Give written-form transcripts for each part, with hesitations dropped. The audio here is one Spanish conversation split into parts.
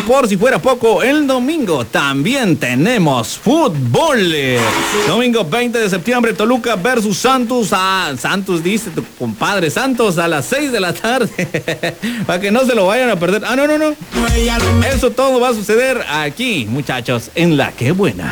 por si fuera poco, el domingo también tenemos fútbol. Domingo 20 de septiembre, Toluca versus Santos. Santos, dice tu compadre Santos, a las 6 de la tarde. Para que no se lo vayan a perder. No. Eso todo va a suceder aquí, muchachos, en La Qué Buena.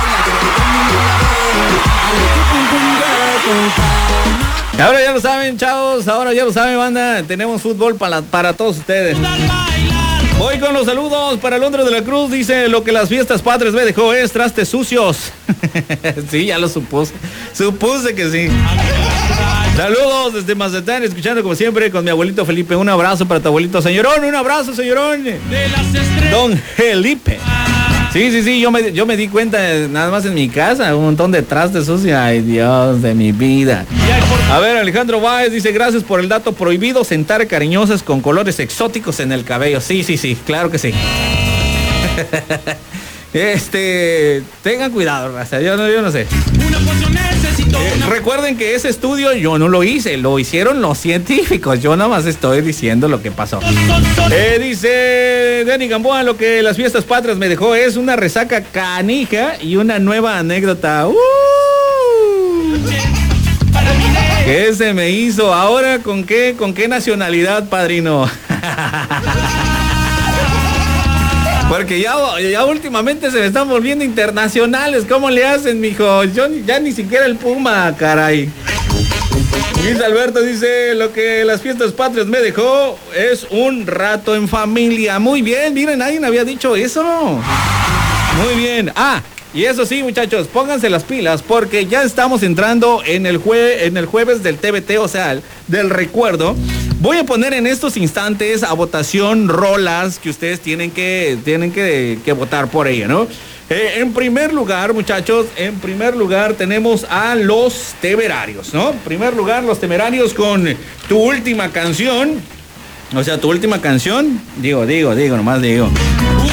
Ahora ya lo saben, chavos, ahora ya lo saben, banda, tenemos fútbol para todos ustedes. Voy con los saludos para Londres de la Cruz, dice: lo que las fiestas patrias me dejó es trastes sucios. Sí, ya lo supuse que sí. Saludos desde Mazatlán, escuchando como siempre con mi abuelito Felipe. Un abrazo para tu abuelito, señorón, un abrazo, señorón. Don Felipe. Sí, yo me di cuenta nada más en mi casa, un montón de trastes sucios. Ay, Dios de mi vida. A ver, Alejandro Báez dice: gracias por el dato, prohibido sentar cariñosas con colores exóticos en el cabello. Sí, claro que sí. Tengan cuidado, raza, yo no sé. Recuerden que ese estudio yo no lo hice, lo hicieron los científicos. Yo nada más estoy diciendo lo que pasó. Dice Dani Gamboa: lo que las fiestas patrias me dejó es una resaca canija y una nueva anécdota. ¿Qué se me hizo? ¿Ahora con qué nacionalidad, padrino? Porque ya últimamente se me están volviendo internacionales. ¿Cómo le hacen, mijo? Yo ya ni siquiera el Puma, caray. Luis Alberto dice: lo que las fiestas patrias me dejó es un rato en familia. Muy bien, miren, nadie me había dicho eso. Muy bien. Y eso sí, muchachos, pónganse las pilas porque ya estamos entrando en el jueves del TBT, o sea, del recuerdo. Voy a poner en estos instantes a votación rolas que ustedes tienen que votar por ella, ¿no? En primer lugar, muchachos, tenemos a Los Temerarios, ¿no? En primer lugar, Los Temerarios con Tu Última Canción. O sea, Tu Última Canción. Nomás digo.